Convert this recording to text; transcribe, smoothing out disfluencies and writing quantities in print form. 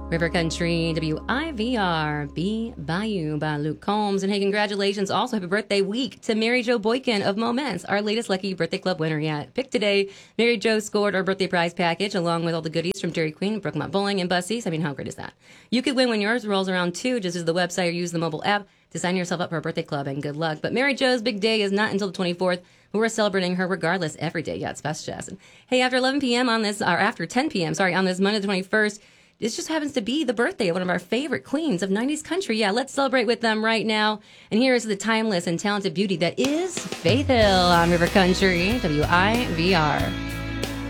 River Country, WIVR, Be Bayou by Luke Combs. And hey, congratulations. Also, happy birthday week to Mary Jo Boykin of Moments, our latest Lucky Birthday Club winner yet. Picked today, Mary Jo scored our birthday prize package along with all the goodies from Dairy Queen, Brookmont Bowling, and Bussies. I mean, how great is that? You could win when yours rolls around too. Just use the website or use the mobile app to sign yourself up for a birthday club, and good luck. But Mary Jo's big day is not until the 24th, but we're celebrating her regardless every day. Yeah, it's Fest Jazz. And hey, after 11 p.m. on this, or after 10 p.m., sorry, on this Monday the 21st, this just happens to be the birthday of one of our favorite queens of 90s country. Yeah, let's celebrate with them right now. And here is the timeless and talented beauty that is Faith Hill on River Country, WIVR.